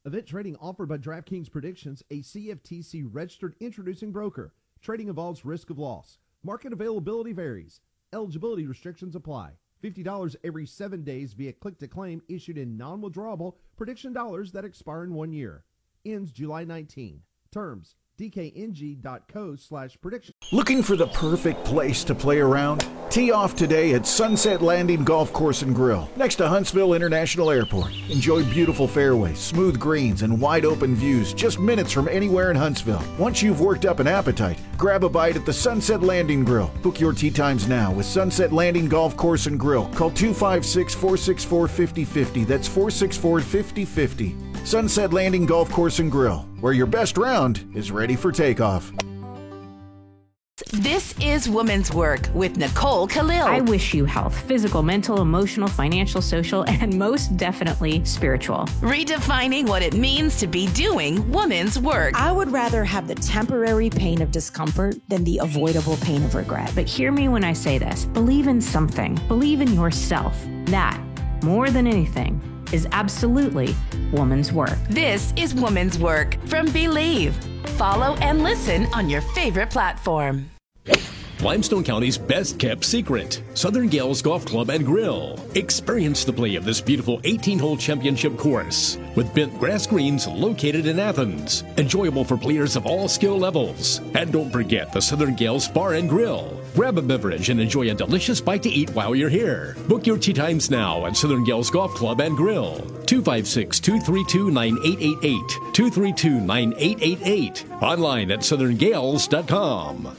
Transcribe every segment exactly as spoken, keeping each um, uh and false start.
Event trading offered by DraftKings Predictions, a C F T C-registered introducing broker. Trading involves risk of loss. Market availability varies. Eligibility restrictions apply. fifty dollars every seven days via click-to-claim issued in non-withdrawable prediction dollars that expire in one year. Ends July nineteenth. Terms, dkng.co slash prediction. Looking for the perfect place to play around? Tee off today at Sunset Landing Golf Course and Grill, next to Huntsville International Airport. Enjoy beautiful fairways, smooth greens, and wide open views just minutes from anywhere in Huntsville. Once you've worked up an appetite, grab a bite at the Sunset Landing Grill. Book your tee times now with Sunset Landing Golf Course and Grill. Call two five six, four six four, five zero five zero. That's four six four, five zero five zero. Sunset Landing Golf Course and Grill, where your best round is ready for takeoff. This is Woman's Work with Nicole Khalil. I wish you health, physical, mental, emotional, financial, social, and most definitely spiritual. Redefining what it means to be doing woman's work. I would rather have the temporary pain of discomfort than the avoidable pain of regret. But hear me when I say this. Believe in something. Believe in yourself. That, more than anything, is absolutely woman's work. This is Woman's Work from Believe. Follow and listen on your favorite platform. Limestone County's best-kept secret, Southern Gales Golf Club and Grill. Experience the play of this beautiful eighteen-hole championship course with bent grass greens located in Athens. Enjoyable for players of all skill levels. And don't forget the Southern Gales Bar and Grill. Grab a beverage and enjoy a delicious bite to eat while you're here. Book your tee times now at Southern Gales Golf Club and Grill. two five six, two three two, nine eight eight eight. two three two, nine eight eight eight. Online at southern gales dot com.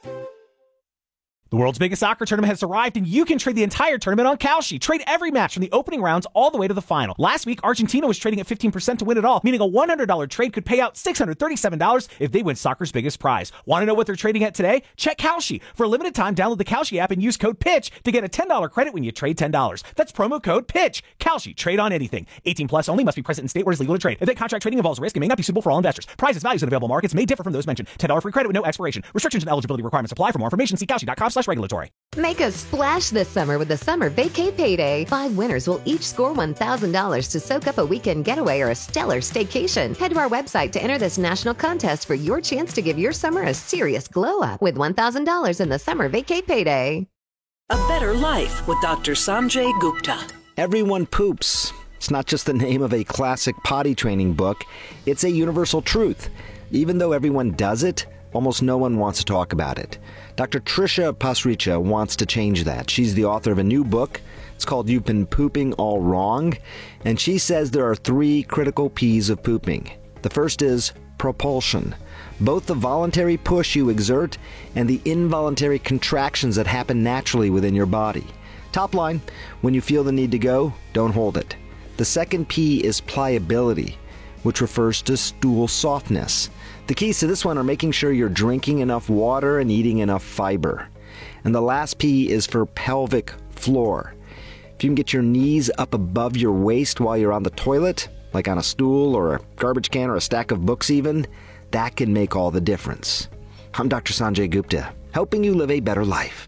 The world's biggest soccer tournament has arrived, and you can trade the entire tournament on Kalshi. Trade every match from the opening rounds all the way to the final. Last week, Argentina was trading at fifteen percent to win it all, meaning a one hundred dollars trade could pay out six hundred thirty-seven dollars if they win soccer's biggest prize. Want to know what they're trading at today? Check Kalshi. For a limited time, download the Kalshi app and use code PITCH to get a ten dollars credit when you trade ten dollars. That's promo code PITCH. Kalshi. Trade on anything. eighteen plus only. Must be present in state where it's legal to trade. Event contract trading involves risk and may not be suitable for all investors. Prices, values, and available markets may differ from those mentioned. ten dollars free credit with no expiration. Restrictions and eligibility requirements apply. For more information, see kalshi dot com slash regulatory. Make a splash this summer with the Summer Vacay Payday. Five winners will each score one thousand dollars to soak up a weekend getaway or a stellar staycation. Head to our website to enter this national contest for your chance to give your summer a serious glow up with one thousand dollars in the Summer Vacay Payday. A Better Life with Doctor Sanjay Gupta. Everyone poops. It's not just the name of a classic potty training book. It's a universal truth. Even though everyone does it, almost no one wants to talk about it. Doctor Trisha Pasricha wants to change that. She's the author of a new book. It's called You've Been Pooping All Wrong. And she says there are three critical P's of pooping. The first is propulsion. Both the voluntary push you exert and the involuntary contractions that happen naturally within your body. Top line, when you feel the need to go, don't hold it. The second P is pliability, which refers to stool softness. The keys to this one are making sure you're drinking enough water and eating enough fiber. And the last P is for pelvic floor. If you can get your knees up above your waist while you're on the toilet, like on a stool or a garbage can or a stack of books even, that can make all the difference. I'm Doctor Sanjay Gupta, helping you live a better life.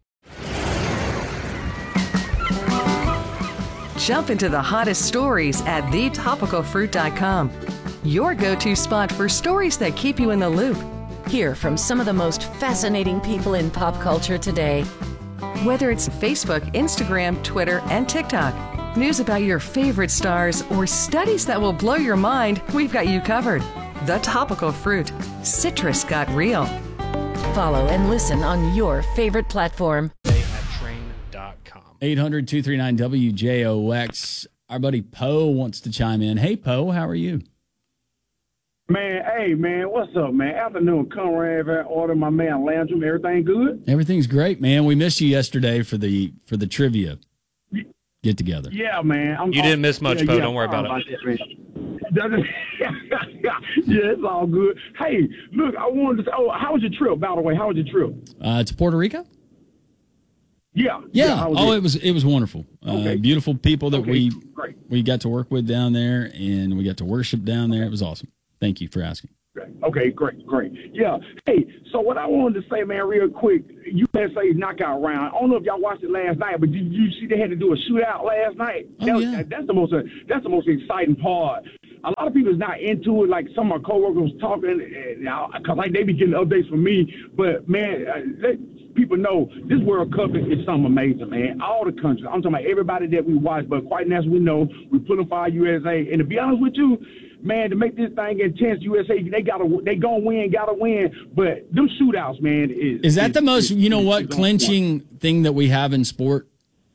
Jump into the hottest stories at the topical fruit dot com. Your go-to spot for stories that keep you in the loop. Hear from some of the most fascinating people in pop culture today. Whether it's Facebook, Instagram, Twitter, and TikTok, news about your favorite stars, or studies that will blow your mind, we've got you covered. The Topical Fruit. Citrus got real. Follow and listen on your favorite platform. eight hundred, two three nine, W J O X. Our buddy Poe wants to chime in. Hey, Poe, how are you? Man, hey, man, what's up, man? Afternoon, come right over and order my man Landrum. Everything good? Everything's great, man. We missed you yesterday for the for the trivia get together. Yeah, man. I'm, you didn't miss much, yeah, Poe. Yeah, Don't worry about, about it. That, yeah, it's all good. Hey, look, I wanted to say, oh, how was your trip, by the way? How was your trip? Uh, to Puerto Rico? Yeah. Yeah. yeah oh, it? it was it was wonderful. Okay. Uh, beautiful people that okay. we Great. we got to work with down there, and we got to worship down there. It was awesome. Thank you for asking. Okay, great, great. Yeah. Hey, so what I wanted to say, man, real quick, U S A knockout round. I don't know if y'all watched it last night, but did you see they had to do a shootout last night? Oh, that was, yeah. That's the most uh, that's the most exciting part a lot of people is not into it. Like some of my coworkers talking, because like they be getting updates from me. But man, uh, let people know this World Cup is, is something amazing, man. All the countries. I'm talking about everybody that we watch, but quite as we know, we put them for our U S A. And to be honest with you, man, to make this thing intense, U S A they gotta they gonna win, gotta win. But them shootouts, man, is is that is, the most is, you know is, what is clinching thing that we have in sport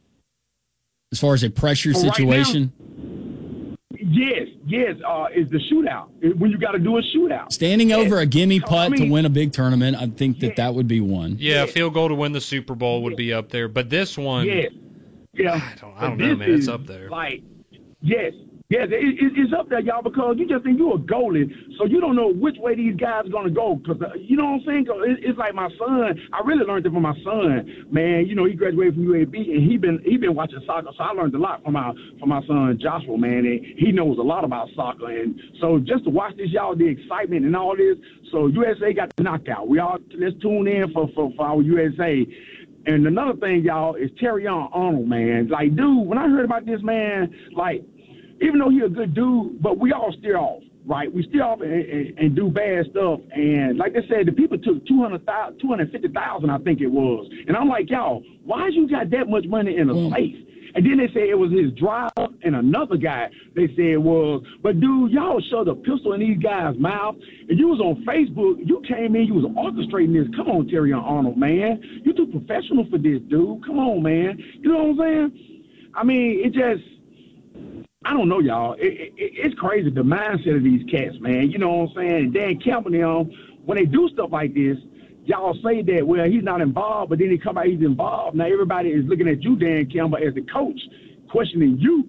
as far as a pressure For right situation? now, Yes, yes, uh, is the shootout. When you got to do a shootout. Standing over a gimme putt I mean, to win a big tournament, I think that yeah. that would be one. Yeah, field goal to win the Super Bowl would yeah. be up there. But this one, yeah, yeah. I don't, I don't know, man. It's up there. Like, yes. Yes, it, it, it's up there, y'all, because you just think you're a goalie, so you don't know which way these guys are going to go. Because, uh, you know what I'm saying? Cause it, it's like my son. I really learned it from my son. Man, you know, he graduated from U A B, and he been he been watching soccer, so I learned a lot from my from my son, Joshua, man. And he knows a lot about soccer. And so just to watch this, y'all, the excitement and all this. So U S A got the knockout. We all, let's tune in for, for, for our U S A. And another thing, y'all, is Terrion Arnold, man. Like, dude, when I heard about this, man, like, even though he's a good dude, but we all steer off, right? We steer off and, and, and do bad stuff. And like I said, the people took two hundred thousand, two hundred fifty thousand, I think it was. And I'm like, y'all, why you got that much money in a mm. safe? And then they say it was his driver and another guy they said it was. But, dude, y'all shoved a pistol in these guys' mouth. And you was on Facebook. You came in. You was orchestrating this. Come on, Terrion Arnold, man. You too professional for this, dude. Come on, man. You know what I'm saying? I mean, it just – I don't know, y'all. It, it, it's crazy, the mindset of these cats, man. You know what I'm saying? Dan Campbell, them, when they do stuff like this, y'all say that, well, he's not involved, but then he come out, he's involved. Now everybody is looking at you, Dan Campbell, as the coach, questioning you.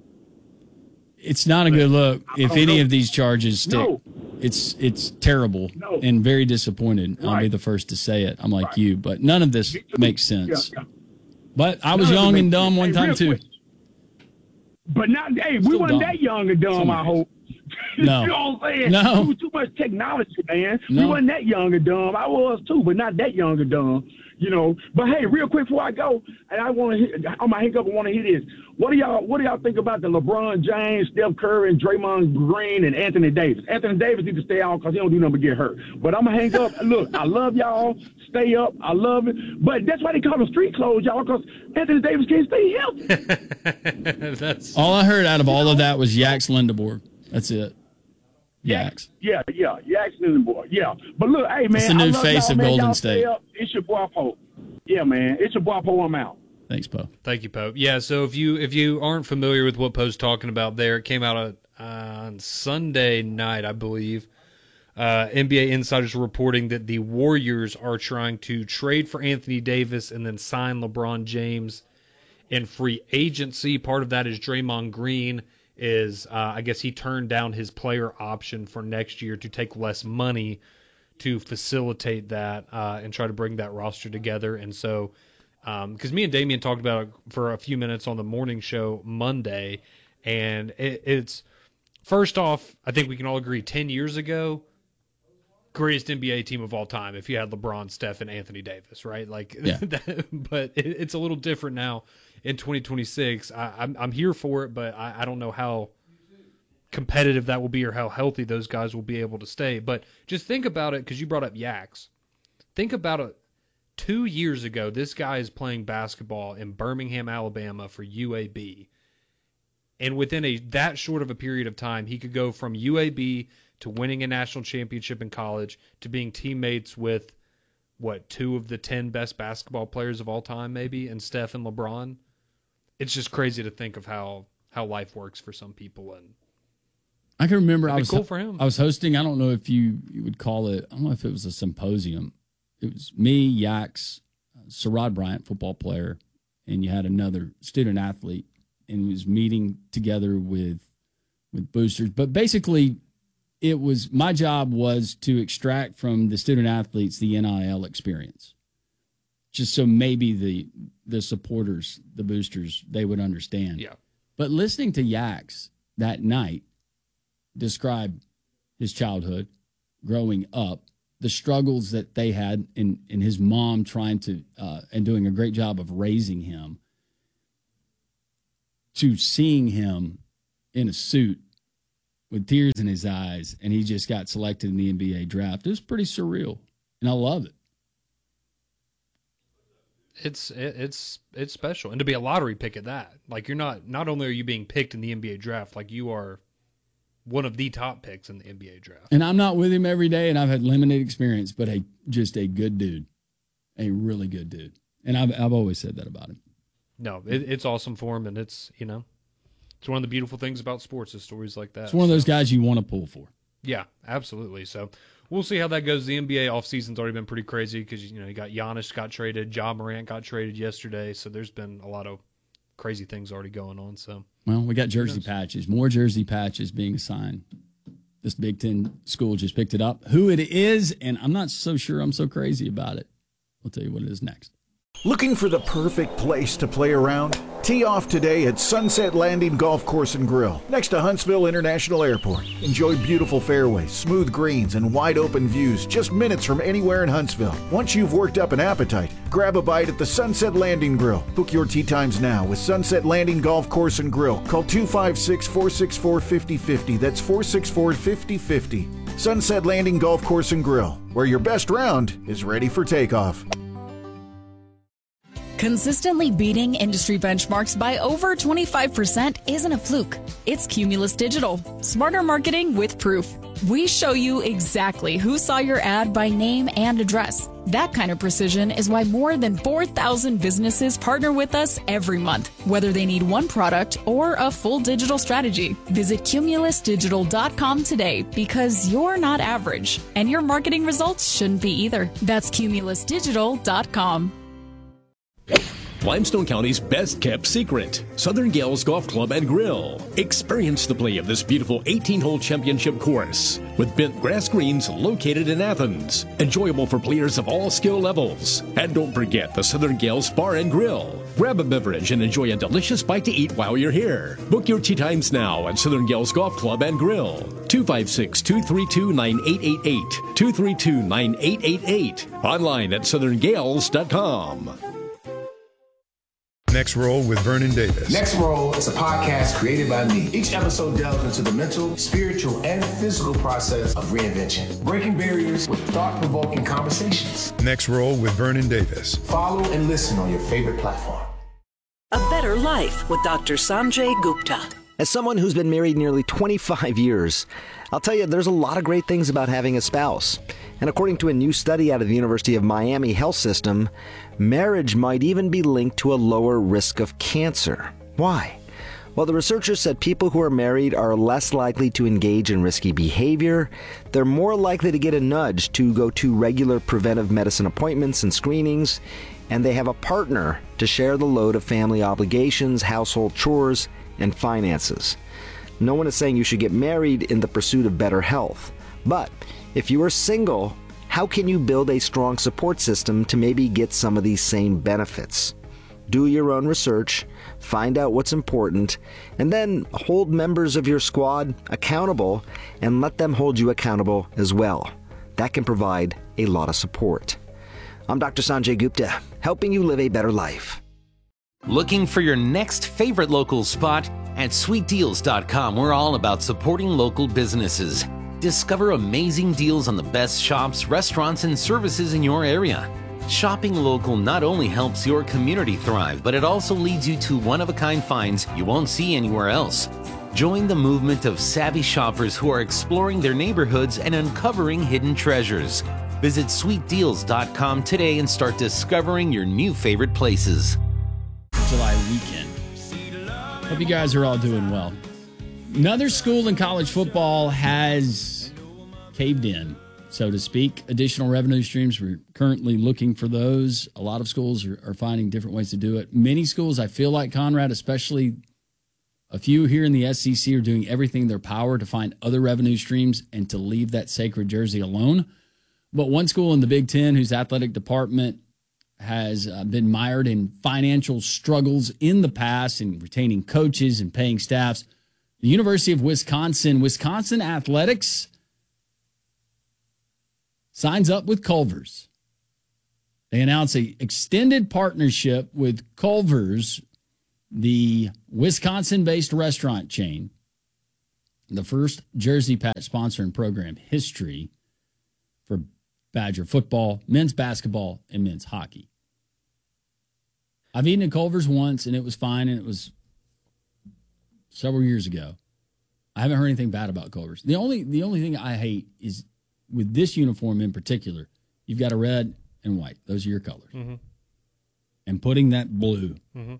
It's not a good look if any know. of these charges stick. No. It's it's terrible no. and very disappointed. Right. I'll be the first to say it. I'm like right. you, but none of this makes sense. Yeah, yeah. But I was none young and dumb one hey, time, too. Quick. But not, hey, Still we wasn't dumb. that young and dumb, I hope. No. You know what I'm saying? No. It was too much technology, man. No. We wasn't that young and dumb. I was too, but not that young and dumb. You know. But hey, real quick before I go, and I want to, I'm gonna hang up and want to hear this. What do y'all, what do y'all think about the LeBron James, Steph Curry, and Draymond Green and Anthony Davis? Anthony Davis needs to stay out because he don't do nothing but get hurt. But I'm gonna hang up. Look, I love y'all. Stay up. I love it. But that's why they call them street clothes, y'all, because Anthony Davis can't stay healthy. That's all I heard out of all of that was Yax Lindeborg. That's it. Yax. Yeah, yeah, Yax Lindeborg. Yeah. But look, hey, man. It's the new I love face y'all, of man. Golden y'all State. Stay up. It's your boy Poe. Yeah, man. It's your boy Poe. I'm out. Thanks, Poe. Thank you, Poe. Yeah, so if you if you aren't familiar with what Poe's talking about there, it came out uh, on Sunday night, I believe. Uh, N B A insiders are reporting that the Warriors are trying to trade for Anthony Davis and then sign LeBron James in free agency. Part of that is Draymond Green is, uh, I guess he turned down his player option for next year to take less money to facilitate that uh, and try to bring that roster together. And so, because um, me and Damian talked about it for a few minutes on the morning show Monday, and it, it's, first off, I think we can all agree ten years ago, greatest N B A team of all time if you had LeBron, Steph, and Anthony Davis, right? Like, yeah. that, but it, it's a little different now in twenty twenty-six. I, I'm I'm here for it, but I, I don't know how competitive that will be or how healthy those guys will be able to stay. But just think about it, because you brought up Yax. Think about it. Two years ago, this guy is playing basketball in Birmingham, Alabama for U A B. And within a that short of a period of time, he could go from U A B to winning a national championship in college to being teammates with, what, two of the ten best basketball players of all time, maybe, and Steph and LeBron. It's just crazy to think of how, how life works for some people. And I can remember I was cool for him. I was hosting, I don't know if you, you would call it, I don't know if it was a symposium. It was me, Yax, Sherrod Bryant, football player, and you had another student athlete, and was meeting together with with boosters. But basically, it was my job was to extract from the student athletes the N I L experience, just so maybe the the supporters, the boosters, they would understand. Yeah. But listening to Yax that night describe his childhood, growing up, the struggles that they had, in in his mom trying to uh, and doing a great job of raising him, to seeing him in a suit with tears in his eyes, and he just got selected in the N B A draft. It was pretty surreal, and I love it. It's it, it's it's special, and to be a lottery pick at that, like you're not not only are you being picked in the N B A draft, like you are one of the top picks in the N B A draft. And I'm not with him every day, and I've had limited experience, but a just a good dude, a really good dude, and I've I've always said that about him. No, it, it's awesome for him, and it's you know, it's one of the beautiful things about sports is stories like that. It's one of those guys you want to pull for. Yeah, absolutely. So we'll see how that goes. The N B A offseason's already been pretty crazy because, you know, you got Giannis got traded, Ja Morant got traded yesterday. So there's been a lot of crazy things already going on. So Well, we got jersey patches, more jersey patches being assigned. This Big Ten school just picked it up. Who it is, and I'm not so sure I'm so crazy about it. I'll tell you what it is next. Looking for the perfect place to play around? Tee off today at Sunset Landing Golf Course and Grill, next to Huntsville International Airport. Enjoy beautiful fairways, smooth greens, and wide open views just minutes from anywhere in Huntsville. Once you've worked up an appetite, grab a bite at the Sunset Landing Grill. Book your tee times now with Sunset Landing Golf Course and Grill. Call two five six, four six four, five zero five zero. That's four six four, five zero five zero. Sunset Landing Golf Course and Grill, where your best round is ready for takeoff. Consistently beating industry benchmarks by over twenty-five percent isn't a fluke. It's Cumulus Digital. Smarter marketing with proof. We show you exactly who saw your ad by name and address. That kind of precision is why more than four thousand businesses partner with us every month, whether they need one product or a full digital strategy. Visit cumulus digital dot com today because you're not average, and your marketing results shouldn't be either. That's cumulus digital dot com. Limestone County's best kept secret, Southern Gales Golf Club and Grill. Experience the play of this beautiful eighteen-hole championship course with bent grass greens located in Athens. Enjoyable for players of all skill levels. And don't forget the Southern Gales Bar and Grill. Grab a beverage and enjoy a delicious bite to eat while you're here. Book your tee times now at Southern Gales Golf Club and Grill. two five six, two three two, nine eight eight eight. two three two, nine eight eight eight. Online at southern gales dot com. Next Roll with Vernon Davis. Next Roll is a podcast created by me. Each episode delves into the mental, spiritual, and physical process of reinvention, breaking barriers with thought-provoking conversations. Next Roll with Vernon Davis. Follow and listen on your favorite platform. A Better Life with Doctor Sanjay Gupta. As someone who's been married nearly twenty-five years, I'll tell you, there's a lot of great things about having a spouse. And according to a new study out of the University of Miami Health System, marriage might even be linked to a lower risk of cancer. Why? Well, the researchers said people who are married are less likely to engage in risky behavior, they're more likely to get a nudge to go to regular preventive medicine appointments and screenings, and they have a partner to share the load of family obligations, household chores, and finances. No one is saying you should get married in the pursuit of better health. But if you are single, how can you build a strong support system to maybe get some of these same benefits? Do your own research, find out what's important, and then hold members of your squad accountable and let them hold you accountable as well. That can provide a lot of support. I'm Doctor Sanjay Gupta, helping you live a better life. Looking for your next favorite local spot? At sweet deals dot com, we're all about supporting local businesses. Discover amazing deals on the best shops, restaurants, and services in your area. Shopping local not only helps your community thrive, but it also leads you to one-of-a-kind finds you won't see anywhere else. Join the movement of savvy shoppers who are exploring their neighborhoods and uncovering hidden treasures. Visit sweet deals dot com today and start discovering your new favorite places. July weekend. Hope you guys are all doing well. Another school in college football has caved in, so to speak. Additional revenue streams, we're currently looking for those. A lot of schools are, are finding different ways to do it. Many schools, I feel like, Conrad, especially a few here in the S E C, are doing everything in their power to find other revenue streams and to leave that sacred jersey alone. But one school in the Big Ten whose athletic department has uh, been mired in financial struggles in the past in retaining coaches and paying staffs. The University of Wisconsin, Wisconsin Athletics signs up with Culver's. They announce an extended partnership with Culver's, the Wisconsin-based restaurant chain. the first jersey patch sponsor in program history for Badger football, men's basketball, and men's hockey. I've eaten at Culver's once, and it was fine, and it was several years ago. I haven't heard anything bad about Culver's. The only the only thing I hate is with this uniform in particular, you've got a red and white. Those are your colors. Mm-hmm. And putting that blue. Mm-hmm.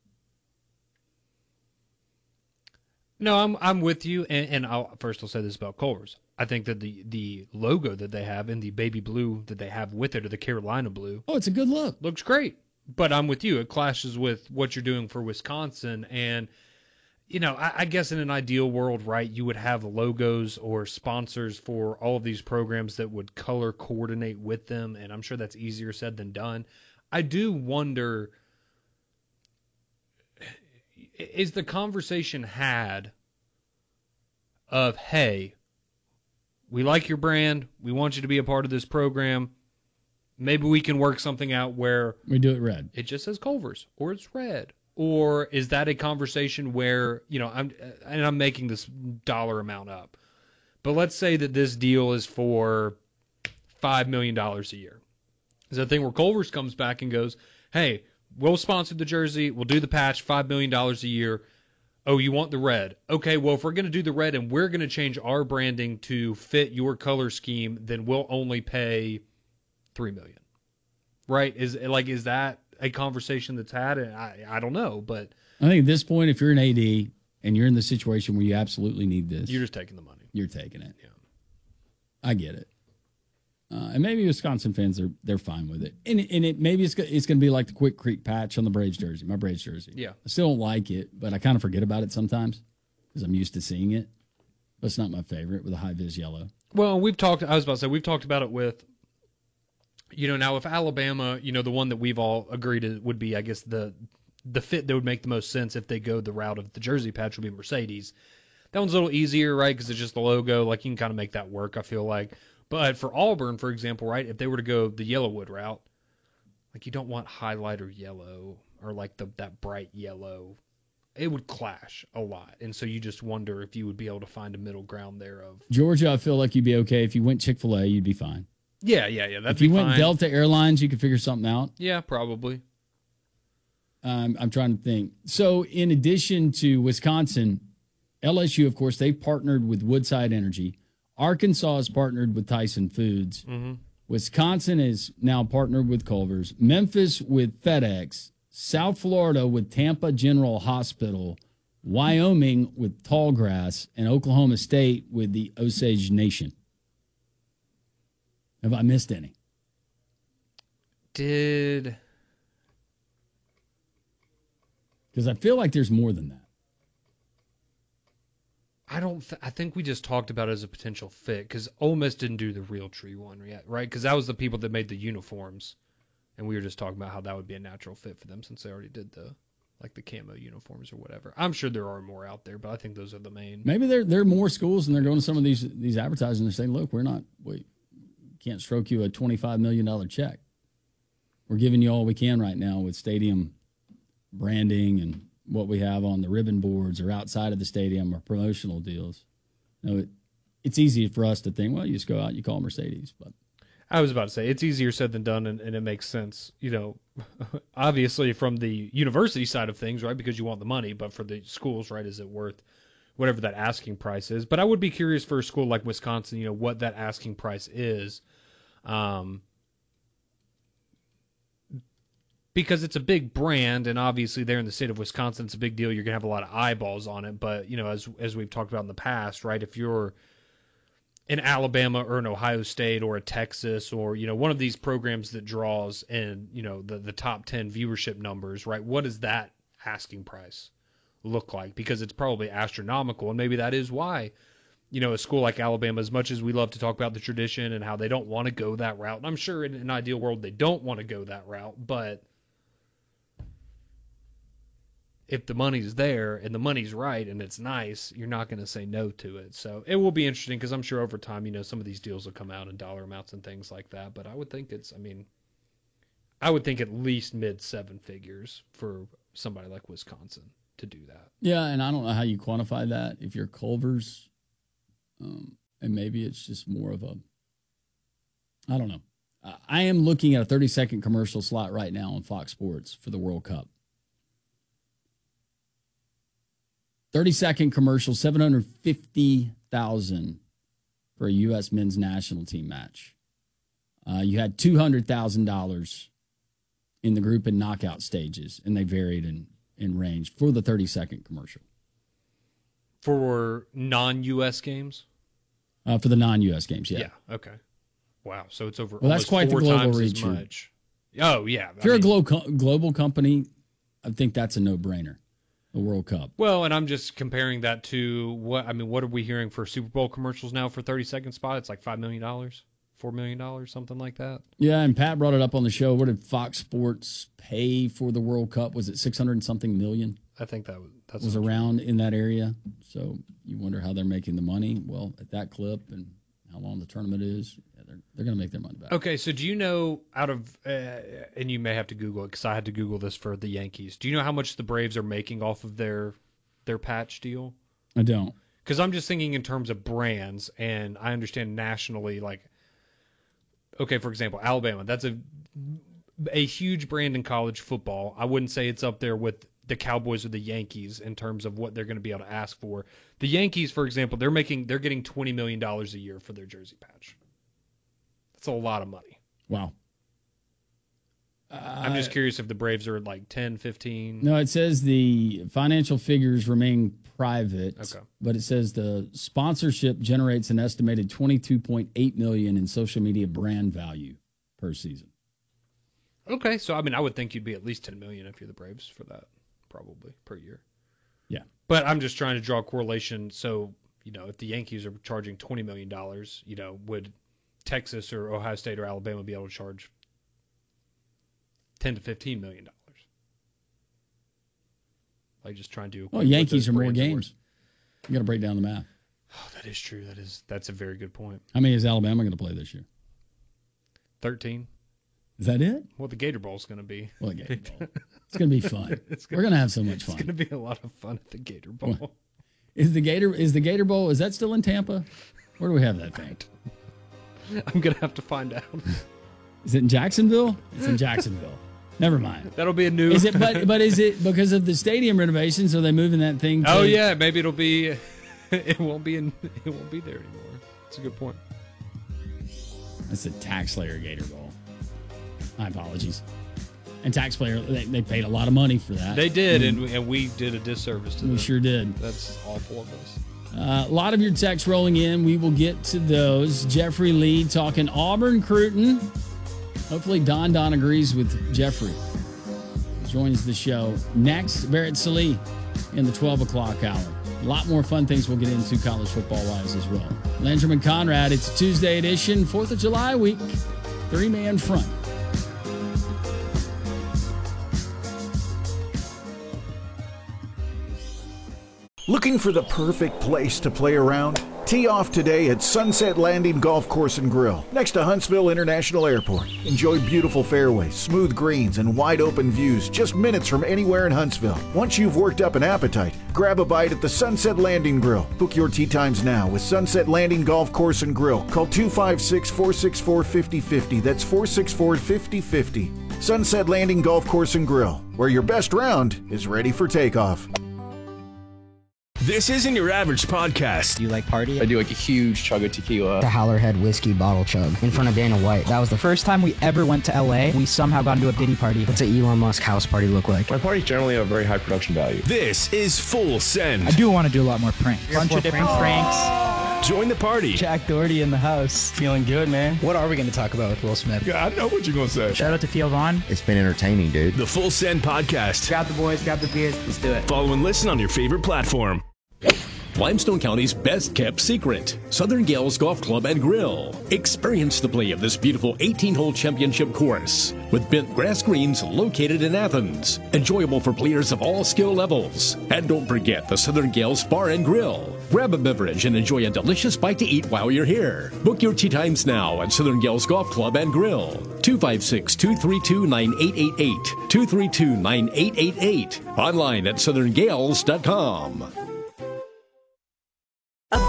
No, I'm I'm with you, and, and I'll, first I'll say this about Culver's. I think that the, the logo that they have and the baby blue that they have with it, or the Carolina blue. Oh, it's a good look. Looks great. But I'm with you. It clashes with what you're doing for Wisconsin. And, you know, I, I guess in an ideal world, right, you would have logos or sponsors for all of these programs that would color coordinate with them. And I'm sure that's easier said than done. I do wonder, is the conversation had of, hey, we like your brand, we want you to be a part of this program, maybe we can work something out where we do it red. It just says Culver's, or it's red. Or is that a conversation where, you know, I'm and I'm making this dollar amount up, but let's say that this deal is for five million dollars a year. Is that a thing where Culver's comes back and goes, hey, we'll sponsor the jersey, we'll do the patch, five million dollars a year. Oh, you want the red? Okay, well, if we're going to do the red and we're going to change our branding to fit your color scheme, then we'll only pay three million dollars. Right? Is like is that a conversation that's had? I I don't know, but I think at this point, if you're an A D and you're in the situation where you absolutely need this, you're just taking the money. You're taking it. Yeah, I get it. Uh, and maybe Wisconsin fans are they're fine with it, and and it maybe it's it's going to be like the Quick Creek patch on the Braves jersey, my Braves jersey. Yeah, I still don't like it, but I kind of forget about it sometimes because I'm used to seeing it. But it's not my favorite with a high vis yellow. Well, we've talked. I was about to say we've talked about it with. You know, now if Alabama, you know, the one that we've all agreed it would be, I guess, the the fit that would make the most sense if they go the route of the jersey patch would be Mercedes. That one's a little easier, right, because it's just the logo. Like, you can kind of make that work, I feel like. But for Auburn, for example, right, if they were to go the Yellowwood route, like, you don't want highlighter yellow or, like, the that bright yellow. It would clash a lot. And so you just wonder if you would be able to find a middle ground there of. Georgia, I feel like you'd be okay. If you went Chick-fil-A, you'd be fine. Yeah, yeah, yeah. That'd if you be went fine. Delta Airlines, you could figure something out. Yeah, probably. Um, I'm trying to think. So, in addition to Wisconsin, L S U, of course, they've partnered with Woodside Energy. Arkansas has partnered with Tyson Foods. Mm-hmm. Wisconsin is now partnered with Culver's. Memphis with FedEx. South Florida with Tampa General Hospital. Wyoming with Tallgrass. And Oklahoma State with the Osage Nation. Have I missed any? Did. Because I feel like there's more than that. I don't. Th- I think we just talked about it as a potential fit because Ole Miss didn't do the Real Tree one yet, right? Because that was the people that made the uniforms, and we were just talking about how that would be a natural fit for them since they already did the like the camo uniforms or whatever. I'm sure there are more out there, but I think those are the main. Maybe there there are more schools and they're going to some of these these advertising and they're saying, look, we're not we can't stroke you a twenty-five million dollars check. We're giving you all we can right now with stadium branding and what we have on the ribbon boards or outside of the stadium or promotional deals. You know, it, it's easy for us to think, well, you just go out, you call Mercedes. But I was about to say, it's easier said than done, and, and it makes sense, you know, obviously from the university side of things, right, because you want the money, but for the schools, right, is it worth whatever that asking price is? But I would be curious for a school like Wisconsin, you know, what that asking price is. Um Because it's a big brand, and obviously there in the state of Wisconsin, it's a big deal. You're going to have a lot of eyeballs on it. But, you know, as as we've talked about in the past, right, if you're in Alabama or an Ohio State or a Texas or, you know, one of these programs that draws in, you know, the, the top ten viewership numbers, right, what does that asking price look like? Because it's probably astronomical, and maybe that is why, you know, a school like Alabama, as much as we love to talk about the tradition and how they don't want to go that route, and I'm sure in an ideal world they don't want to go that route, but if the money's there and the money's right and it's nice, you're not going to say no to it. So it will be interesting because I'm sure over time, you know, some of these deals will come out in dollar amounts and things like that. But I would think it's, I mean, I would think at least mid seven figures for somebody like Wisconsin to do that. Yeah, and I don't know how you quantify that. If you're Culver's, Um, and maybe it's just more of a, I don't know. I am looking at a thirty-second commercial slot right now on Fox Sports for the World Cup. thirty-second commercial, seven hundred fifty thousand dollars for a U S men's national team match. Uh, you had two hundred thousand dollars in the group and knockout stages, and they varied in, in range for the thirty-second commercial. For non-U S games? Uh, for the non-U S games, yeah. Yeah, okay. Wow, so it's over well, that's quite four the global times reach. as much. Oh, yeah. If I you're mean, a glo- co- global company, I think that's a no-brainer, the World Cup. Well, and I'm just comparing that to what, I mean, what are we hearing for Super Bowl commercials now for thirty-second spot? It's like five million dollars, four million dollars, something like that. Yeah, and Pat brought it up on the show. What did Fox Sports pay for the World Cup? Was it six hundred and something million? I think that was, that's was around in that area. So you wonder how they're making the money. Well, at that clip and how long the tournament is, yeah, they're they're going to make their money back. Okay, so do you know out of, uh, and you may have to Google it because I had to Google this for the Yankees. Do you know how much the Braves are making off of their their patch deal? I don't. Because I'm just thinking in terms of brands, and I understand nationally, like, okay, for example, Alabama, that's a a huge brand in college football. I wouldn't say it's up there with the Cowboys or the Yankees in terms of what they're going to be able to ask for. The Yankees, for example, they're making they're getting twenty million dollars a year for their jersey patch. That's a lot of money. Wow. Uh, I'm just curious if the Braves are like ten, fifteen. No, it says the financial figures remain private. Okay. But it says the sponsorship generates an estimated twenty-two point eight million dollars in social media brand value per season. Okay, so I mean, I would think you'd be at least ten million dollars if you're the Braves for that, probably per year. Yeah, but I'm just trying to draw a correlation. So you know, if the Yankees are charging twenty million dollars, you know, would Texas or Ohio State or Alabama be able to charge ten to fifteen million dollars? Like just trying to. Well, Yankees are more games. You got to break down the math. Oh, that is true. That is that's a very good point. How many is Alabama going to play this year? Thirteen. Is that it? Well, the Gator Bowl is going to be. Well, the Gator Bowl. It's going to be fun. Gonna, We're going to have so much fun. It's going to be a lot of fun at the Gator Bowl. What? Is the Gator is the Gator Bowl? Is that still in Tampa? Where do we have that thing? I'm going to have to find out. Is it in Jacksonville? It's in Jacksonville. Never mind. That'll be a new. Is it? But but is it because of the stadium renovations? Are they moving that thing? To... Oh yeah, maybe it'll be. It won't be in. It won't be there anymore. That's a good point. That's the TaxSlayer Gator Bowl. My apologies. And TaxSlayer, they, they paid a lot of money for that. They did, and, and, and we did a disservice to them. We sure did. That's awful of us. Uh, a lot of your texts rolling in. We will get to those. Jeffrey Lee talking Auburn Cruton. Hopefully Don Don agrees with Jeffrey. Joins the show. Next, Barrett Sallee in the twelve o'clock hour. A lot more fun things we'll get into college football-wise as well. Landrum and Conrad, it's a Tuesday edition, fourth of July week. Three-man front. Looking for the perfect place to play around? Tee off today at Sunset Landing Golf Course and Grill, next to Huntsville International Airport. Enjoy beautiful fairways, smooth greens, and wide open views just minutes from anywhere in Huntsville. Once you've worked up an appetite, grab a bite at the Sunset Landing Grill. Book your tee times now with Sunset Landing Golf Course and Grill. Call two five six, four six four, five zero five zero. That's four six four, five zero five zero. Sunset Landing Golf Course and Grill, where your best round is ready for takeoff. This isn't your average podcast. Do you like party? I do like a huge chug of tequila. The Howlerhead whiskey bottle chug in front of Dana White. That was the first time we ever went to L A. We somehow got into a Diddy party. What's an Elon Musk house party look like? My parties generally have very high production value. This is Full Send. I do want to do a lot more pranks. A bunch of different pranks. Join the party. Jack Doherty in the house. Feeling good, man. What are we going to talk about with Will Smith? Yeah, I know what you're going to say. Shout out to Theo Vaughn. It's been entertaining, dude. The Full Send podcast. Grab the boys, grab the beers. Let's do it. Follow and listen on your favorite platform. Limestone County's best kept secret, Southern Gales Golf Club and Grill. Experience the play of this beautiful eighteen-hole championship course with bent grass greens located in Athens. Enjoyable for players of all skill levels. And don't forget the Southern Gales Bar and Grill. Grab a beverage and enjoy a delicious bite to eat while you're here. Book your tee times now at Southern Gales Golf Club and Grill. two five six, two three two, nine eight eight eight. two three two, nine eight eight eight. Online at southern gales dot com. A better life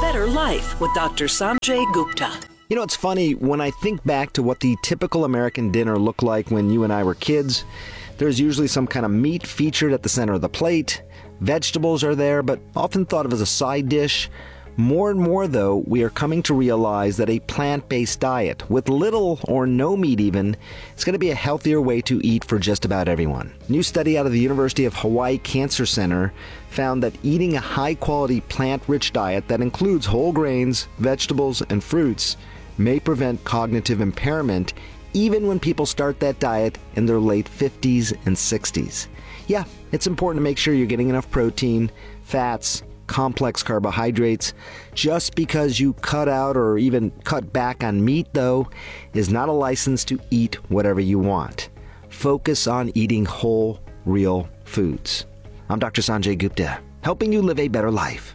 Life with Doctor Sanjay Gupta. You know, it's funny, when I think back to what the typical American dinner looked like when you and I were kids, there's usually some kind of meat featured at the center of the plate. Vegetables are there, but often thought of as a side dish. More and more, though, we are coming to realize that a plant-based diet, with little or no meat even, is going to be a healthier way to eat for just about everyone. A new study out of the University of Hawaii Cancer Center found that eating a high-quality plant-rich diet that includes whole grains, vegetables, and fruits may prevent cognitive impairment even when people start that diet in their late fifties and sixties. Yeah, it's important to make sure you're getting enough protein, fats, complex carbohydrates. Just because you cut out or even cut back on meat, though, is not a license to eat whatever you want. Focus on eating whole, real foods. I'm Doctor Sanjay Gupta, helping you live a better life.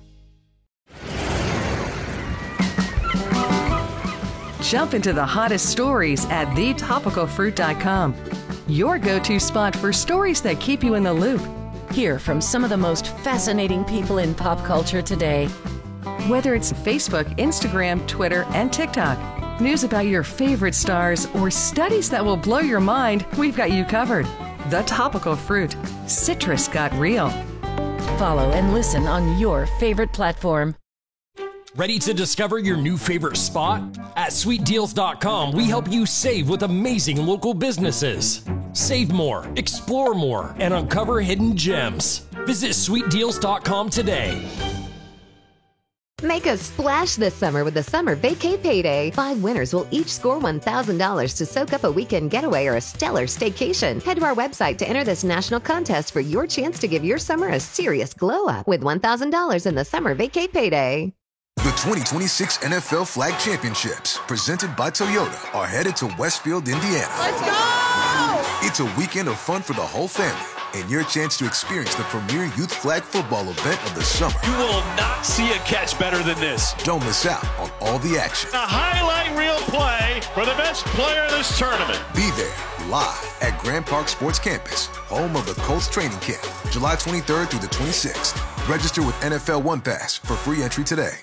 Jump into the hottest stories at the topical fruit dot com. Your go-to spot for stories that keep you in the loop. Hear from some of the most fascinating people in pop culture today. Whether it's Facebook, Instagram, Twitter, and TikTok, news about your favorite stars, or studies that will blow your mind, we've got you covered. The Topical Fruit. Citrus got real. Follow and listen on your favorite platform. Ready to discover your new favorite spot? At sweet deals dot com, we help you save with amazing local businesses. Save more, explore more, and uncover hidden gems. Visit sweet deals dot com today. Make a splash this summer with the Summer Vacay Payday. Five winners will each score one thousand dollars to soak up a weekend getaway or a stellar staycation. Head to our website to enter this national contest for your chance to give your summer a serious glow up with one thousand dollars in the Summer Vacay Payday. The twenty twenty-six N F L Flag Championships, presented by Toyota, are headed to Westfield, Indiana. Let's go! It's a weekend of fun for the whole family and your chance to experience the premier youth flag football event of the summer. You will not see a catch better than this. Don't miss out on all the action. A highlight reel play for the best player of this tournament. Be there live at Grand Park Sports Campus, home of the Colts training camp, July twenty-third through the twenty-sixth. Register with N F L One Pass for free entry today.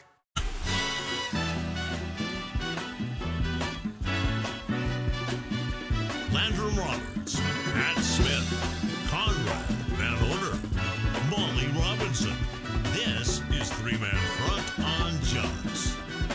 Landrum Roberts, Pat Smith, Conrad Van Order, Molly Robinson. This is Three Man Front on Jux.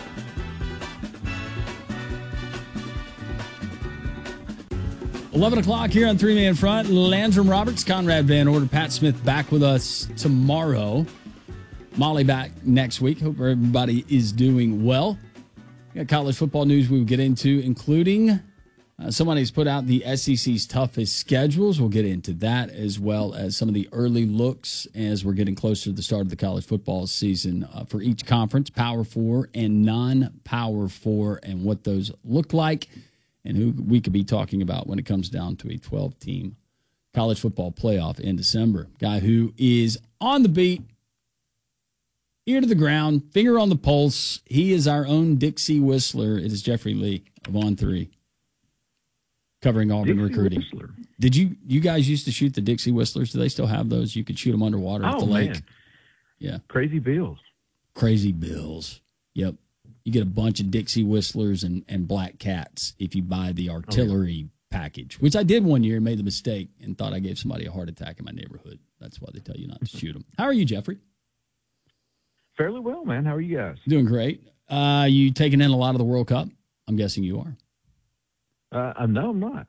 eleven o'clock here on Three Man Front. Landrum Roberts, Conrad Van Order, Pat Smith back with us tomorrow. Molly back next week. Hope everybody is doing well. We got college football news we will get into, including uh, somebody's put out the S E C's toughest schedules. We'll get into that, as well as some of the early looks as we're getting closer to the start of the college football season uh, for each conference, Power Four and non-Power Four, and what those look like, and who we could be talking about when it comes down to a twelve-team college football playoff in December. Guy who is on the beat, ear to the ground, finger on the pulse. He is our own Dixie Whistler. It is Jeffrey Lee of On Three, covering Auburn Dixie recruiting. Whistler. Did you you guys used to shoot the Dixie Whistlers? Do they still have those? You could shoot them underwater at Oh, the lake. man. Yeah. Crazy Bills. Crazy Bills. Yep. You get a bunch of Dixie Whistlers and, and Black Cats if you buy the artillery package, which I did one year and made the mistake and thought I gave somebody a heart attack in my neighborhood. That's why they tell you not to shoot them. How are you, Jeffrey? Fairly well, man. How are you guys? Doing great. Uh, you taking in a lot of the World Cup? I'm guessing you are. Uh, uh, no, I'm not.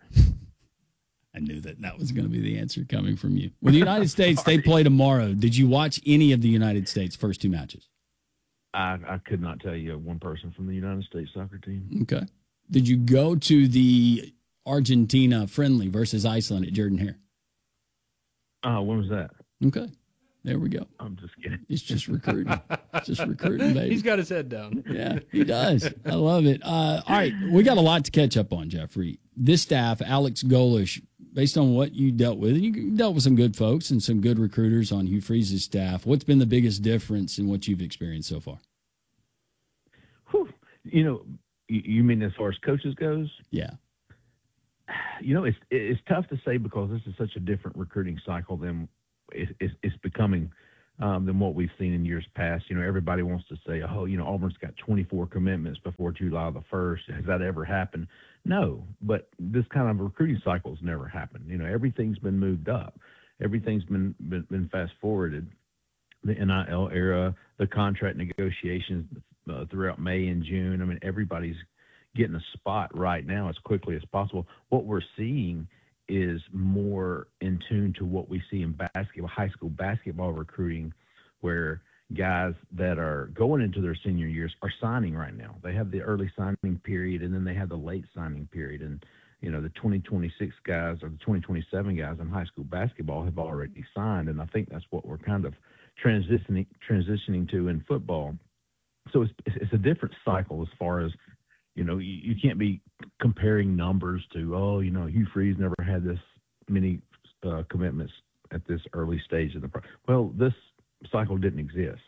I knew that that was going to be the answer coming from you. Well, the United States, they play tomorrow. Did you watch any of the United States' first two matches? I, I could not tell you one person from the United States soccer team. Okay. Did you go to the Argentina friendly versus Iceland at Jordan Hare? Uh, when was that? Okay. There we go. I'm just kidding. It's just recruiting. It's just recruiting, baby. He's got his head down. Yeah, he does. I love it. Uh, all right, we got a lot to catch up on, Jeffrey. This staff, Alex Golesh, based on what you dealt with, and you dealt with some good folks and some good recruiters on Hugh Freeze's staff. What's been the biggest difference in what you've experienced so far? Whew. You know, you, you mean as far as coaches goes? Yeah. You know, it's it's tough to say because this is such a different recruiting cycle than it, it's, it's becoming um, than what we've seen in years past. You know, everybody wants to say, oh, you know, Auburn's got twenty-four commitments before July the first. Has that ever happened? No, but this kind of recruiting cycle has never happened. You know, everything's been moved up. Everything's been, been, been fast forwarded. The N I L era, the contract negotiations uh, throughout May and June. I mean, everybody's getting a spot right now as quickly as possible. What we're seeing is more in tune to what we see in basketball, high school basketball recruiting, where guys that are going into their senior years are signing right now. They have the early signing period, and then they have the late signing period. And, you know, the twenty twenty-six guys or the twenty twenty-seven guys in high school basketball have already signed. And I think that's what we're kind of transitioning transitioning to in football. So it's, it's a different cycle as far as, you know, you, you can't be comparing numbers to, oh, you know, Hugh Freeze never had this many uh, commitments at this early stage of the pro. Well, this cycle didn't exist.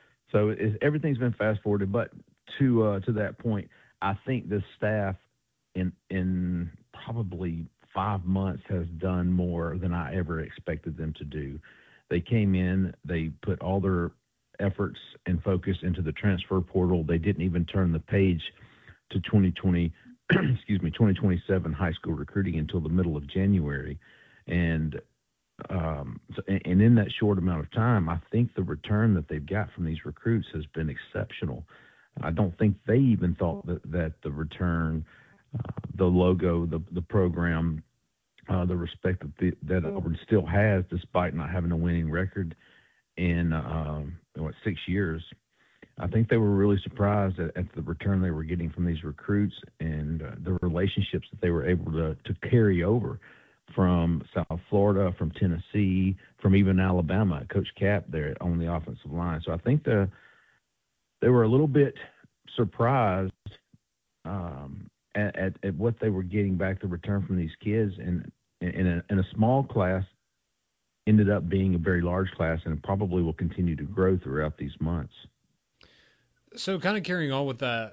So it, everything's been fast forwarded. But to uh, to that point, I think this staff in in probably five months has done more than I ever expected them to do. They came in, they put all their efforts and focus into the transfer portal. They didn't even turn the page to twenty twenty, excuse me, twenty twenty-seven high school recruiting until the middle of January. And, um, so, and in that short amount of time, I think the return that they've got from these recruits has been exceptional. I don't think they even thought that, that the return, uh, the logo, the, the program, uh, the respect that, the, that Auburn still has, despite not having a winning record in, um, what, six years. I think they were really surprised at, at the return they were getting from these recruits and uh, the relationships that they were able to, to carry over from South Florida, from Tennessee, from even Alabama. Coach Cap there on the offensive line. So I think the, they were a little bit surprised um, at, at, at what they were getting back, the return from these kids. And in a, in a small class, ended up being a very large class, and probably will continue to grow throughout these months. So kind of carrying on with that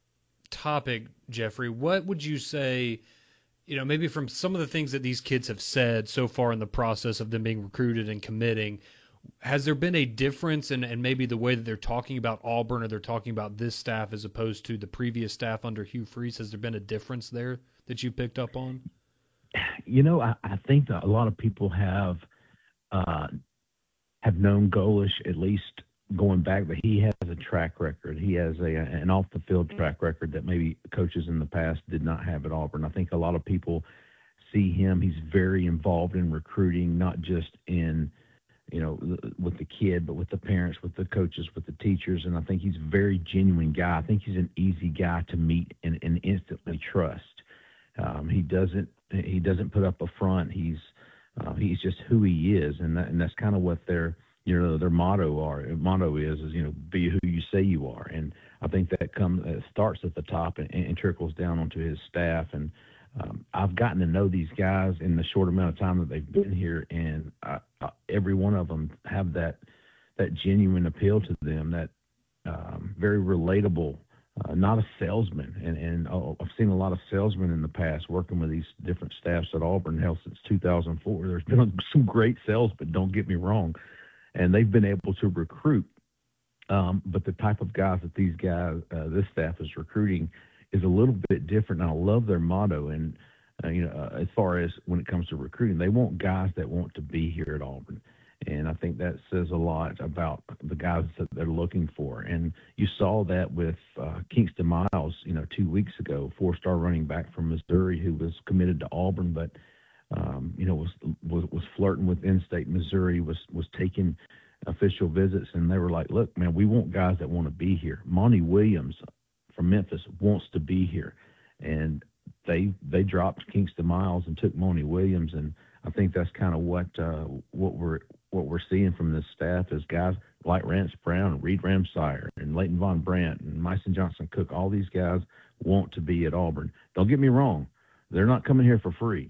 topic, Jeffrey, what would you say, you know, maybe from some of the things that these kids have said so far in the process of them being recruited and committing, has there been a difference in and maybe the way that they're talking about Auburn, or they're talking about this staff as opposed to the previous staff under Hugh Freeze? Has there been a difference there that you picked up on? You know, I, I think that a lot of people have uh, have known Golish, at least going back, but he has a track record. He has a an off the field track record that maybe coaches in the past did not have at Auburn. I think a lot of people see him. He's very involved in recruiting, not just in, you know, with the kid, but with the parents, with the coaches, with the teachers. And I think he's a very genuine guy. I think he's an easy guy to meet and, and instantly trust. Um, he doesn't he doesn't put up a front. He's uh, he's just who he is, and that, and that's kind of what their you know their motto are motto is is you know be who you say you are. And I think that comes uh, starts at the top and, and trickles down onto his staff. And um, I've gotten to know these guys in the short amount of time that they've been here, and I, I, every one of them have that that genuine appeal to them, that um, very relatable. Uh, not a salesman, and, and oh, I've seen a lot of salesmen in the past working with these different staffs at Auburn. Hell, since two thousand four, there's been some great salesmen, don't get me wrong, and they've been able to recruit. Um, but the type of guys that these guys, uh, this staff is recruiting, is a little bit different. And I love their motto, and uh, you know, uh, as far as when it comes to recruiting, they want guys that want to be here at Auburn. And I think that says a lot about the guys that they're looking for. And you saw that with uh, Kingston Miles, you know, two weeks ago, four-star running back from Missouri who was committed to Auburn, but, um, you know, was, was was flirting with in-state Missouri, was, was taking official visits. And they were like, look, man, we want guys that want to be here. Monty Williams from Memphis wants to be here. And they they dropped Kingston Miles and took Monty Williams. And I think that's kind of what uh, what we're what we're seeing from this staff is guys like Rance Brown, Reed Ramsire, and Leighton Von Brandt, and Myson Johnson Cook. All these guys want to be at Auburn. Don't get me wrong; they're not coming here for free,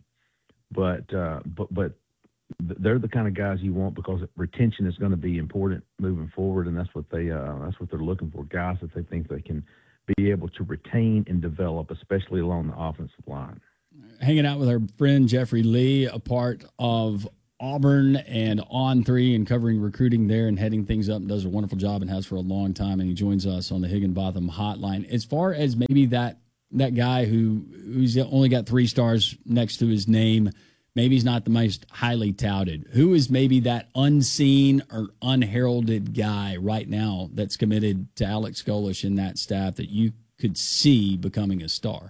but uh, but but they're the kind of guys you want because retention is going to be important moving forward, and that's what they uh, that's what they're looking for. Guys that they think they can be able to retain and develop, especially along the offensive line. Hanging out with our friend Jeffrey Lee, a part of Auburn and On three and covering recruiting there and heading things up, and does a wonderful job and has for a long time. And he joins us on the Higginbotham Hotline. As far as maybe that that guy who who's only got three stars next to his name, maybe he's not the most highly touted. Who is maybe that unseen or unheralded guy right now that's committed to Alex Golesh in that staff that you could see becoming a star?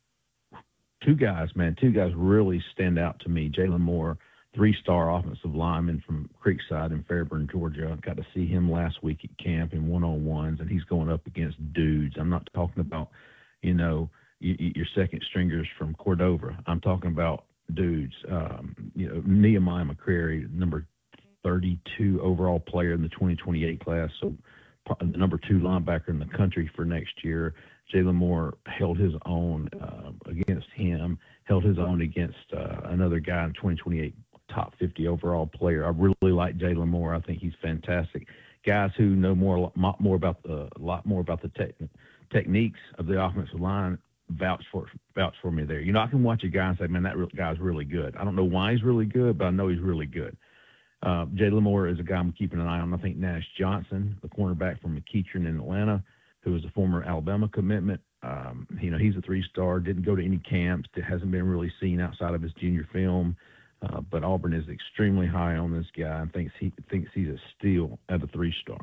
Two guys, man. Two guys really stand out to me. Jalen Moore, three-star offensive lineman from Creekside in Fairburn, Georgia. I got to see him last week at camp in one-on-ones, and he's going up against dudes. I'm not talking about, you know, y- y- your second stringers from Cordova. I'm talking about dudes. Um, you know, Nehemiah McCrary, number thirty-two overall player in the twenty twenty-eight class, so the number two linebacker in the country for next year. Jalen Moore held his own uh, against him, held his own against uh, another guy in twenty twenty-eight, top fifty overall player. I really like Jalen Moore. I think he's fantastic. Guys who know more, lot more about the, a lot more about the tech, techniques of the offensive line vouch for vouch for me there. You know, I can watch a guy and say, man, that re- guy's really good. I don't know why he's really good, but I know he's really good. Uh, Jalen Moore is a guy I'm keeping an eye on. I think Nash Johnson, the cornerback from McEachern in Atlanta, who is a former Alabama commitment. Um, you know, he's a three-star, didn't go to any camps, hasn't been really seen outside of his junior film. Uh, but Auburn is extremely high on this guy and thinks he thinks he's a steal at a three-star.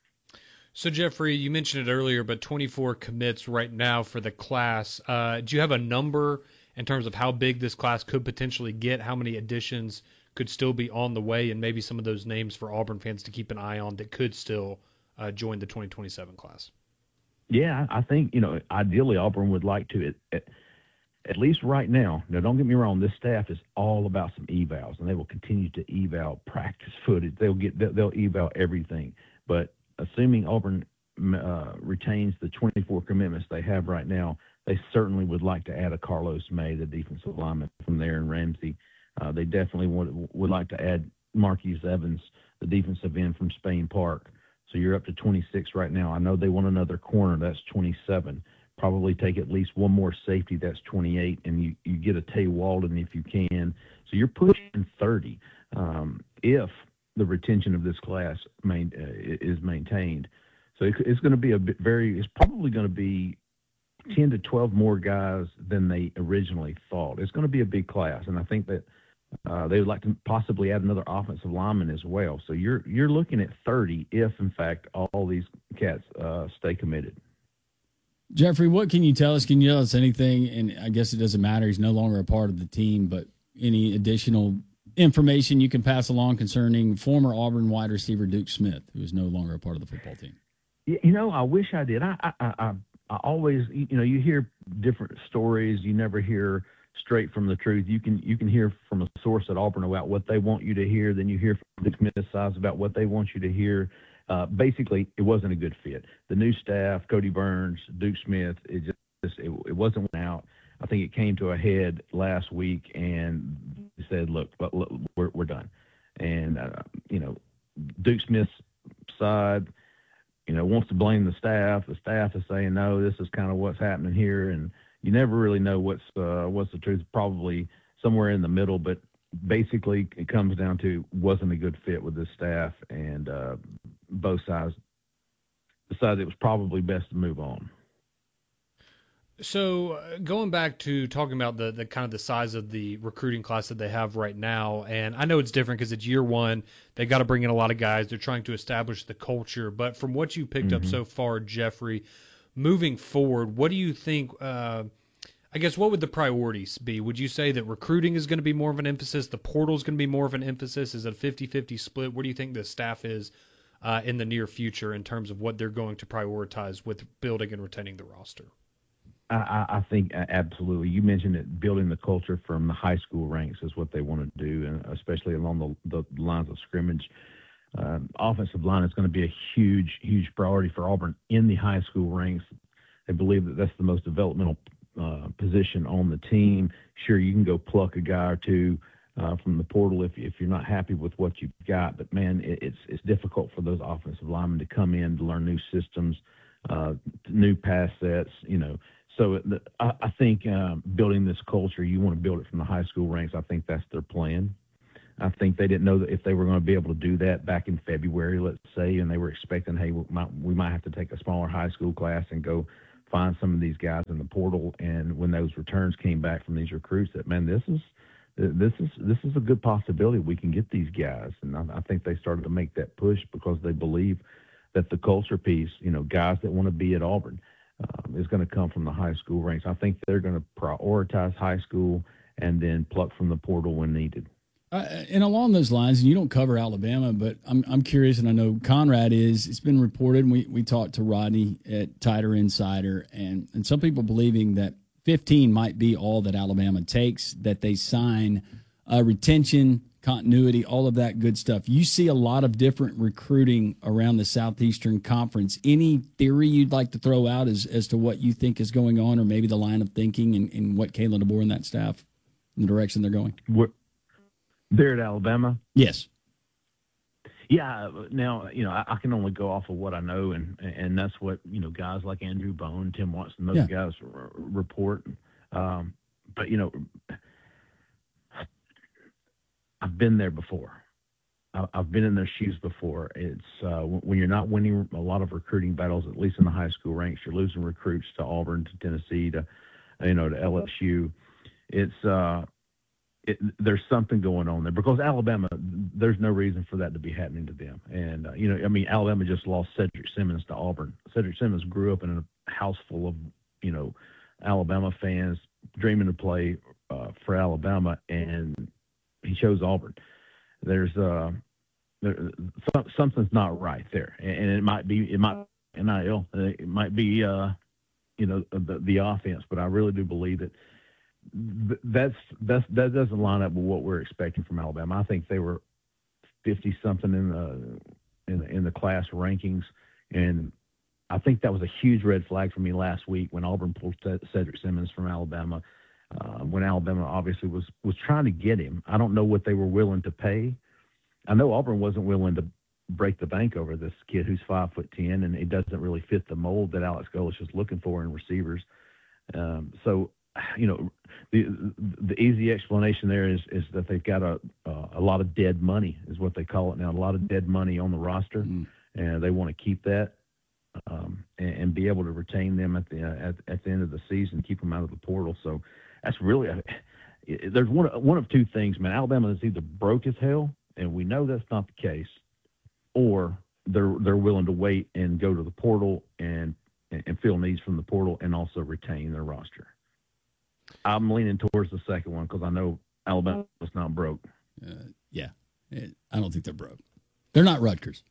So, Jeffrey, you mentioned it earlier, but twenty-four commits right now for the class. Uh, do you have a number in terms of how big this class could potentially get? How many additions could still be on the way, and maybe some of those names for Auburn fans to keep an eye on that could still uh, join the twenty twenty-seven class? Yeah, I think, you know, ideally Auburn would like to, at, at, at least right now. Now, don't get me wrong, this staff is all about some evals, and they will continue to eval practice footage. They'll get they'll eval everything. But assuming Auburn uh, retains the twenty-four commitments they have right now, they certainly would like to add a Carlos May, the defensive lineman from there, and Ramsey. Uh, they definitely would, would like to add Marquise Evans, the defensive end from Spain Park. So you're up to twenty-six right now. I know they want another corner. That's twenty-seven. Probably take at least one more safety. That's twenty-eight. And you, you get a Tay Walden if you can. So you're pushing thirty um, if the retention of this class main, uh, is maintained. So it, it's going to be a bit very – it's probably going to be ten to twelve more guys than they originally thought. It's going to be a big class. And I think that Uh, they would like to possibly add another offensive lineman as well. So you're you're looking at thirty if, in fact, all these cats uh, stay committed. Jeffrey, what can you tell us? Can you tell us anything? And I guess it doesn't matter. He's no longer a part of the team, but any additional information you can pass along concerning former Auburn wide receiver Duke Smith, who is no longer a part of the football team? You know, I wish I did. I I, I, I always, you know, you hear different stories. You never hear straight from the truth. You can you can hear from a source at Auburn about what they want you to hear. Then you hear from Duke Smith's side about what they want you to hear. Uh, basically, it wasn't a good fit. The new staff, Cody Burns, Duke Smith, it just it, it wasn't out. I think it came to a head last week, and they said, "Look, look we're we're done." And uh, you know, Duke Smith's side, you know, wants to blame the staff. The staff is saying, "No, this is kind of what's happening here," and you never really know what's uh, what's the truth. Probably somewhere in the middle, but basically it comes down to wasn't a good fit with the staff, and uh, both sides decided it was probably best to move on. So uh, going back to talking about the the kind of the size of the recruiting class that they have right now, and I know it's different because it's year one. They got to bring in a lot of guys. They're trying to establish the culture. But from what you picked mm-hmm. up so far, Jeffrey, moving forward, what do you think, uh, I guess, what would the priorities be? Would you say that recruiting is going to be more of an emphasis? The portal is going to be more of an emphasis? Is it a fifty-fifty split? Where do you think the staff is uh, in the near future in terms of what they're going to prioritize with building and retaining the roster? I, I think absolutely. You mentioned it, building the culture from the high school ranks is what they want to do, and especially along the, the lines of scrimmage. Uh, offensive line is going to be a huge, huge priority for Auburn in the high school ranks. They believe that that's the most developmental uh, position on the team. Sure, you can go pluck a guy or two uh, from the portal if if you're not happy with what you've got, but man, it, it's it's difficult for those offensive linemen to come in to learn new systems, uh, new pass sets, you know. So the, I, I think uh, building this culture, you want to build it from the high school ranks. I think that's their plan. I think they didn't know that if they were going to be able to do that back in February, let's say, and they were expecting, hey, we might, we might have to take a smaller high school class and go find some of these guys in the portal. And when those returns came back from these recruits, that, man, this is this is this is a good possibility we can get these guys. And I, I think they started to make that push because they believe that the culture piece, you know, guys that want to be at Auburn, um, is going to come from the high school ranks. I think they're going to prioritize high school and then pluck from the portal when needed. Uh, and along those lines, and you don't cover Alabama, but I'm I'm curious, and I know Conrad is. It's been reported. And we we talked to Rodney at Tighter Insider, and and some people believing that fifteen might be all that Alabama takes. That they sign uh, retention, continuity, all of that good stuff. You see a lot of different recruiting around the Southeastern Conference. Any theory you'd like to throw out as as to what you think is going on, or maybe the line of thinking and, and what Kalen DeBoer and that staff, in the direction they're going? What? There at Alabama? Yes. Yeah. Now, you know, I, I can only go off of what I know, and and that's what, you know, guys like Andrew Bone, Tim Watson, those yeah. guys r- report. Um, but, you know, I've been there before. I, I've been in their shoes before. It's uh, when you're not winning a lot of recruiting battles, at least in the high school ranks, you're losing recruits to Auburn, to Tennessee, to, you know, to L S U. It's, uh, It, there's something going on there because Alabama, there's no reason for that to be happening to them. And, uh, you know, I mean, Alabama just lost Cedric Simmons to Auburn. Cedric Simmons grew up in a house full of, you know, Alabama fans dreaming to play uh, for Alabama, and he chose Auburn. There's uh, there, something's not right there. And it might be, it might be N I L, it might be, uh, you know, the, the offense, but I really do believe that That's that's that doesn't line up with what we're expecting from Alabama. I think they were fifty something in the in the, in the class rankings, and I think that was a huge red flag for me last week when Auburn pulled Cedric Simmons from Alabama. Uh, when Alabama obviously was was trying to get him, I don't know what they were willing to pay. I know Auburn wasn't willing to break the bank over this kid who's five foot ten, and it doesn't really fit the mold that Alex Golesh is looking for in receivers. Um, so. You know, the the easy explanation there is is that they've got a uh, a lot of dead money is what they call it now, a lot of dead money on the roster, mm. and they want to keep that um, and, and be able to retain them at the uh, at at the end of the season, keep them out of the portal. So that's really a, it, there's one one of two things, man. Alabama is either broke as hell, and we know that's not the case, or they're they're willing to wait and go to the portal and and fill needs from the portal and also retain their roster. I'm leaning towards the second one because I know Alabama's not broke. Uh, yeah, I don't think they're broke. They're not Rutgers.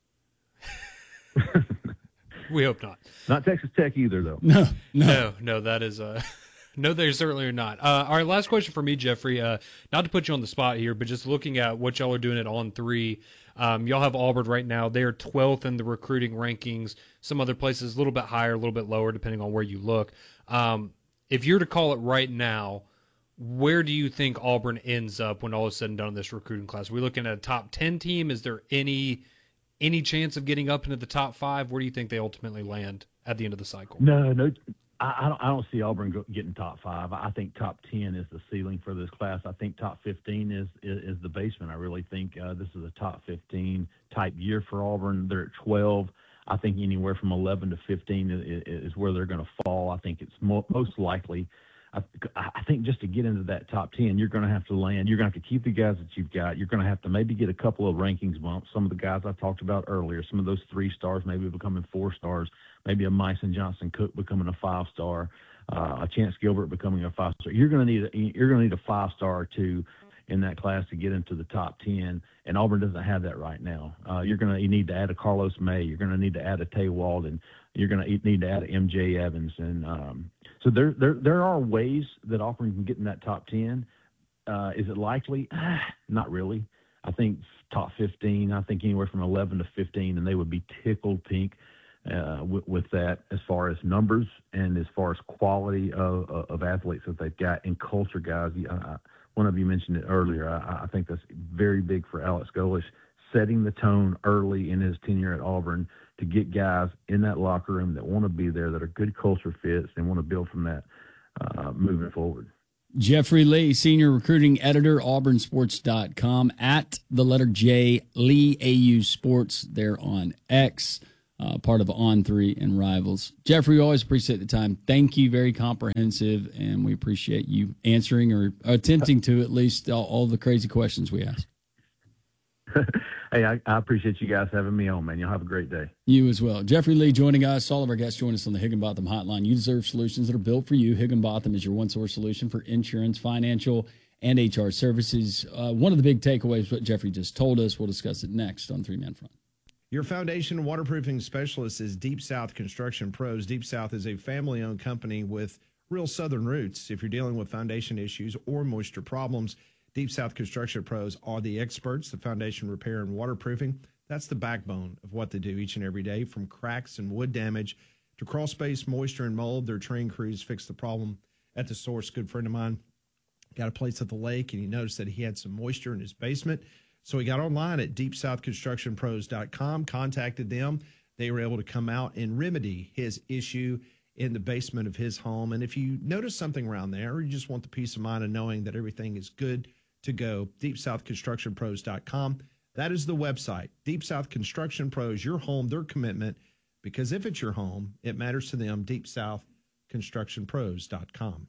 We hope not. Not Texas Tech either, though. No, no, no, no that is uh, no, they certainly are not. Uh, all right, last question for me, Jeffrey. Uh, not to put you on the spot here, but just looking at what y'all are doing at On Three. Um, y'all have Auburn right now. They are twelfth in the recruiting rankings. Some other places a little bit higher, a little bit lower, depending on where you look. Um, If you're to call it right now, where do you think Auburn ends up when all is said and done in this recruiting class? Are we looking at a top ten team? Is there any any chance of getting up into the top five? Where do you think they ultimately land at the end of the cycle? No, no, I, I don't. I don't see Auburn go, getting top five. I think top ten is the ceiling for this class. I think top fifteen is is, is the basement. I really think uh, this is a top fifteen type year for Auburn. They're at twelve. I think anywhere from eleven to fifteen is, is where they're going to fall. I think it's mo- most likely. I, I think just to get into that top ten, you're going to have to land. You're going to have to keep the guys that you've got. You're going to have to maybe get a couple of rankings bumps. Some of the guys I talked about earlier, some of those three stars maybe becoming four stars, maybe a Myson Johnson Cook becoming a five star, uh, a Chance Gilbert becoming a five star. You're going to need a, you're going to need a five star or two in that class to get into the top ten, and Auburn doesn't have that right now. Uh, you're going to you need to add a Carlos May. You're going to need to add a Tay Walden. You're going to need to add a M J Evans, and um, so there there there are ways that Auburn can get in that top ten. Uh, is it likely? Ah, not really. I think top fifteen. I think anywhere from eleven to fifteen, and they would be tickled pink uh, with, with that as far as numbers and as far as quality of, of athletes that they've got and culture guys. Uh, One of you mentioned it earlier. I, I think that's very big for Alex Golesh, setting the tone early in his tenure at Auburn to get guys in that locker room that want to be there, that are good culture fits, and want to build from that uh, moving forward. Jeffrey Lee, Senior Recruiting Editor, auburn sports dot com, at the letter J, Lee A U Sports, there on X, uh, part of On three and Rivals. Jeffrey, we always appreciate the time. Thank you, very comprehensive, and we appreciate you answering or attempting to at least all, all the crazy questions we ask. Hey, I, I appreciate you guys having me on, man. Y'all have a great day. You as well. Jeffrey Lee joining us. All of our guests join us on the Higginbotham Hotline. You deserve solutions that are built for you. Higginbotham is your one-source solution for insurance, financial, and H R services. Uh, one of the big takeaways, what Jeffrey just told us, we'll discuss it next on Three Man Front. Your foundation waterproofing specialist is Deep South Construction Pros. Deep South is a family-owned company with real southern roots. If you're dealing with foundation issues or moisture problems, Deep South Construction Pros are the experts. The foundation repair and waterproofing, that's the backbone of what they do each and every day. From cracks and wood damage to crawl space, moisture, and mold, their trained crews fix the problem at the source. Good friend of mine got a place at the lake, and he noticed that he had some moisture in his basement. So he got online at deep south construction pros dot com, contacted them. They were able to come out and remedy his issue in the basement of his home. And if you notice something around there, or you just want the peace of mind of knowing that everything is good to go, deep south construction pros dot com. That is the website. Deep South Construction Pros, your home, their commitment, because if it's your home, it matters to them. deep south construction pros dot com.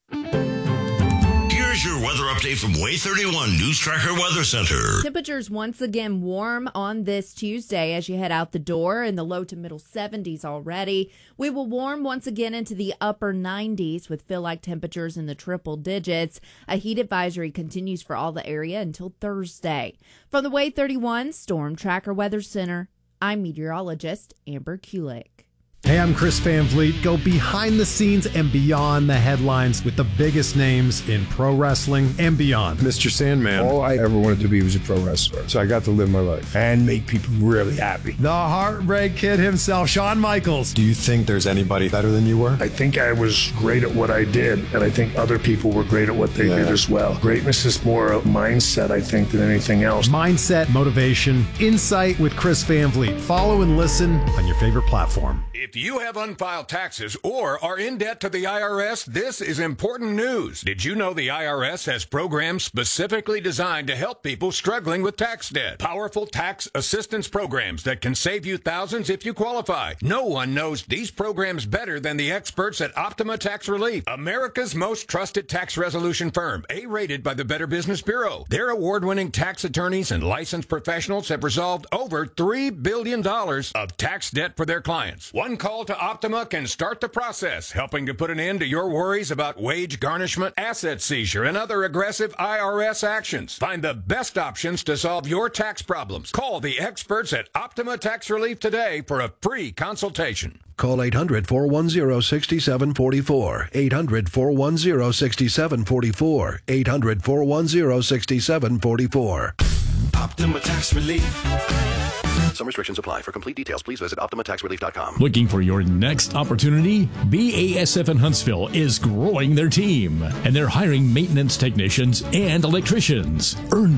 Here's your weather update from Way thirty-one News Tracker Weather Center. Temperatures once again warm on this Tuesday as you head out the door, in the low to middle seventies already. We will warm once again into the upper nineties with feel-like temperatures in the triple digits. A heat advisory continues for all the area until Thursday. From the Way thirty-one Storm Tracker Weather Center, I'm meteorologist Amber Kulik. Hey, I'm Chris Van Vliet. Go behind the scenes and beyond the headlines with the biggest names in pro wrestling and beyond. Mister Sandman, all I ever wanted to be was a pro wrestler. So I got to live my life and make people really happy. The Heartbreak Kid himself, Shawn Michaels. Do you think there's anybody better than you were? I think I was great at what I did, and I think other people were great at what they yeah. did as well. Greatness is more a mindset, I think, than anything else. Mindset, motivation, insight with Chris Van Vliet. Follow and listen on your favorite platform. If you have unfiled taxes or are in debt to the I R S, this is important news. Did you know the I R S has programs specifically designed to help people struggling with tax debt? Powerful tax assistance programs that can save you thousands if you qualify. No one knows these programs better than the experts at Optima Tax Relief, America's most trusted tax resolution firm, A-rated by the Better Business Bureau. Their award-winning tax attorneys and licensed professionals have resolved over three billion dollars of tax debt for their clients. One call to Optima can start the process, helping to put an end to your worries about wage garnishment, asset seizure, and other aggressive I R S actions. Find the best options to solve your tax problems. Call the experts at Optima Tax Relief today for a free consultation. Call eight hundred, four one zero, six seven four four. eight hundred, four one zero, six seven four four. eight hundred, four one zero, six seven four four. Optima Tax Relief. Some restrictions apply. For complete details, please visit optima tax relief dot com. Looking for your next opportunity? B A S F in Huntsville is growing their team, and they're hiring maintenance technicians and electricians. Earn